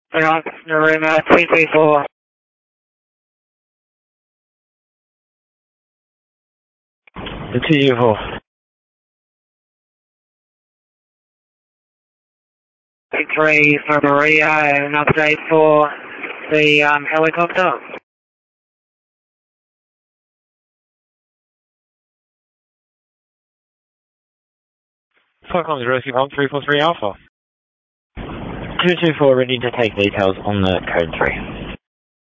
Yeah, you're in 224. 224. 3 for Maria, an update for the helicopter. 510, keep on 343 Alpha. 224, ready to take details on the code 3.